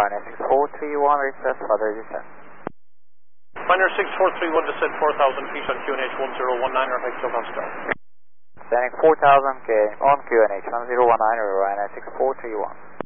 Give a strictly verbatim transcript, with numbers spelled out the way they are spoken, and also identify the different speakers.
Speaker 1: Ryanair six four three one, request further descent.
Speaker 2: Ryanair six four three one, descent four thousand feet on Q N H one zero one nine, or height of Oscar.
Speaker 1: Descending four thousand K on Q N H one zero one nine, Ryanair six four three one.